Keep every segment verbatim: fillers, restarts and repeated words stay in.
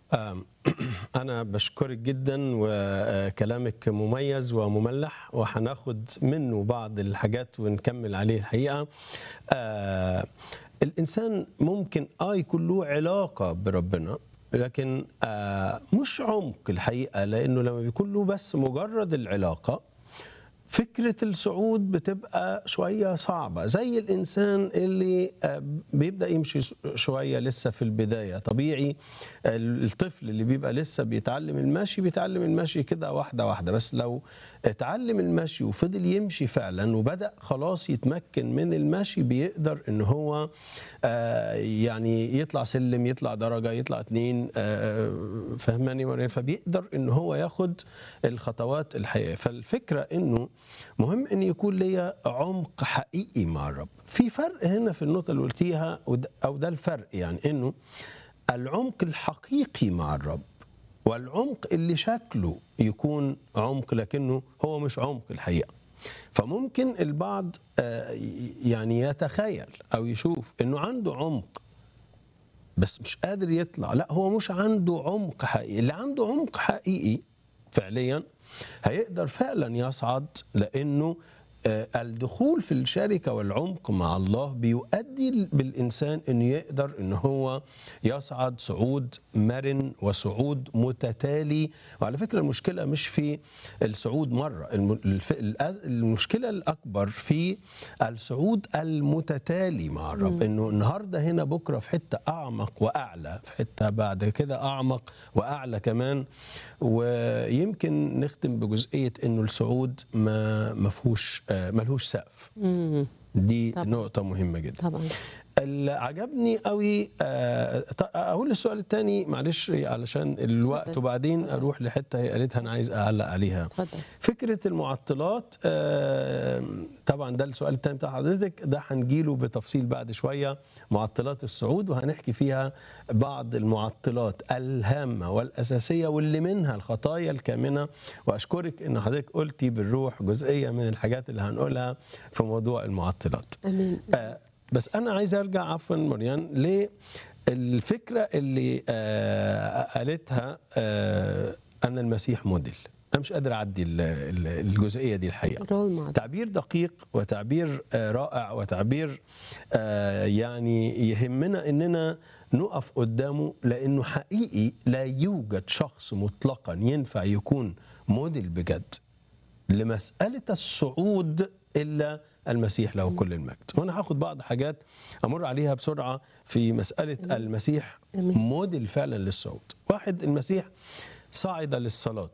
آم، أنا بشكرك جدا وكلامك مميز ومملح، وهناخد منه بعض الحاجات ونكمل عليه. الحقيقة آه، الإنسان ممكن آه يكون له علاقة بربنا، لكن آه مش عمق الحقيقة، لأنه لما بيكون له بس مجرد العلاقة، فكرة الصعود بتبقى شوية صعبة. زي الإنسان اللي بيبدأ يمشي شوية لسه في البداية. طبيعي الطفل اللي بيبقى لسه بيتعلم المشي بيتعلم المشي كده واحدة واحدة، بس لو اتعلم المشي وفضل يمشي فعلا وبدأ خلاص يتمكن من المشي، بيقدر ان هو يعني يطلع سلم، يطلع درجة، يطلع اتنين، فهماني؟ فبيقدر ان هو ياخد الخطوات الحقيقية. فالفكرة انه مهم ان يكون ليا عمق حقيقي مع الرب. في فرق هنا في النقطة اللي قلتيها، او ده الفرق، يعني انه العمق الحقيقي مع الرب والعمق اللي شكله يكون عمق لكنه هو مش عمق الحقيقة. فممكن البعض يعني يتخيل أو يشوف أنه عنده عمق بس مش قادر يطلع. لا، هو مش عنده عمق حقيقي. اللي عنده عمق حقيقي فعليا هيقدر فعلا يصعد، لأنه الدخول في الشركة والعمق مع الله بيؤدي بالإنسان أنه يقدر أنه هو يصعد صعود مرن وصعود متتالي. وعلى فكرة المشكلة مش في الصعود مرة، المشكلة الأكبر في الصعود المتتالي مع الرب. أنه النهاردة هنا، بكرة في حتة أعمق وأعلى، في حتة بعد كده أعمق وأعلى كمان. ويمكن نختم بجزئية أنه الصعود ما مفهوش ملهوش سقف. دي طبعا نقطة مهمة جدا طبعا. اللي عجبني قوي اقول السؤال الثاني، معلش علشان الوقت، فضل. وبعدين فضل. اروح لحته هي قالتها انا عايز اعلق عليها. فضل. فكره المعطلات. طبعا ده السؤال الثاني بتاع حضرتك، ده هنجيله بتفصيل بعد شويه، معطلات الصعود، وهنحكي فيها بعض المعطلات الهامه والاساسيه واللي منها الخطايا الكامنه. واشكرك ان حضرتك قلتي بالروح جزئيه من الحاجات اللي هنقولها في موضوع المعطلات. امين. آه بس أنا عايز أرجع عفوا مريان للفكرة اللي آه قالتها آه أن المسيح موديل. أنا مش قادر أعدي الجزئية دي الحقيقة. تعبير دقيق وتعبير آه رائع وتعبير آه يعني يهمنا أننا نقف قدامه، لأنه حقيقي لا يوجد شخص مطلقا ينفع يكون موديل بجد لمسألة الصعود إلا المسيح له كل المجد. وانا هاخد بعض حاجات امر عليها بسرعه في مساله أمين. المسيح أمين. موديل فعلا للصعود. واحد، المسيح صعد للصلاه،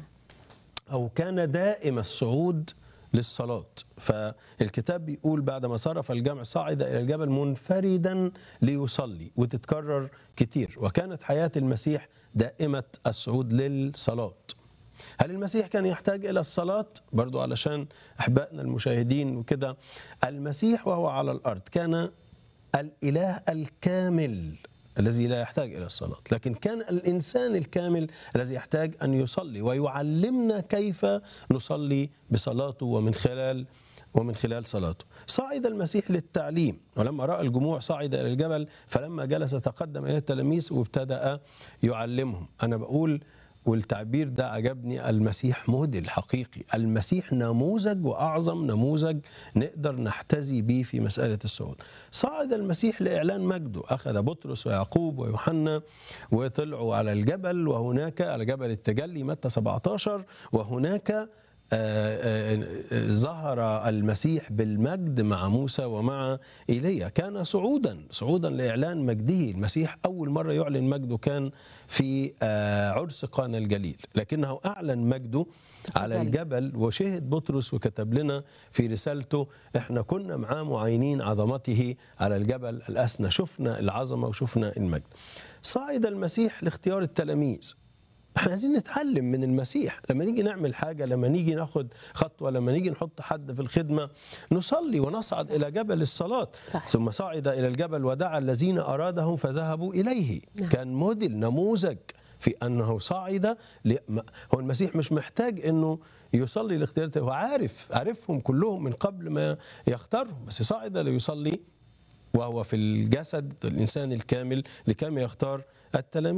او كان دائم الصعود للصلاه. فالكتاب بيقول بعد ما صرف الجمع صعد الى الجبل منفردا ليصلي، وتتكرر كتير. وكانت حياه المسيح دائمه الصعود للصلاه. هل المسيح كان يحتاج إلى الصلاة؟ برضو علشان أحبائنا المشاهدين وكده، المسيح وهو على الأرض كان الإله الكامل الذي لا يحتاج إلى الصلاة، لكن كان الإنسان الكامل الذي يحتاج أن يصلي، ويعلمنا كيف نصلي بصلاته ومن خلال ومن خلال صلاته. صعد المسيح للتعليم، ولما رأى الجموع صعد إلى الجبل، فلما جلس تقدم إلى التلاميذ وابتدأ يعلمهم. أنا بقول، والتعبير ده عجبني، المسيح موديل حقيقي. المسيح نموذج، وأعظم نموذج نقدر نحتذي به في مسألة الصعود. صعد المسيح لإعلان مجده، أخذ بطرس ويعقوب ويوحنا وطلعوا على الجبل، وهناك على جبل التجلي متى سبعة عشر، وهناك آآ آآ ظهر المسيح بالمجد مع موسى ومع إيليا. كان صعودا صعودا لإعلان مجده. المسيح أول مرة يعلن مجده كان في عرس قانا الجليل، لكنه أعلن مجده على الجبل، وشهد بطرس وكتب لنا في رسالته: احنا كنا معاه معاينين عظمته على الجبل الأسنى، شفنا العظمة وشفنا المجد. صعد المسيح لاختيار التلاميذ. احنا عايزين نتعلم من المسيح. لما نيجي نعمل حاجة، لما نيجي ناخد خطوة، لما نيجي نحط حد في الخدمة، نصلي ونصعد صح. إلى جبل الصلاة صح. ثم صعد إلى الجبل ودعا الذين أرادهم فذهبوا إليه. نعم. كان موديل، نموذج في أنه صعد ل... هو المسيح مش محتاج أنه يصلي لاختيارته، هو عارف عارفهم كلهم من قبل ما يختارهم، بس صعد ليصلي وهو في الجسد الإنسان الكامل لكي يختار التلاميذ.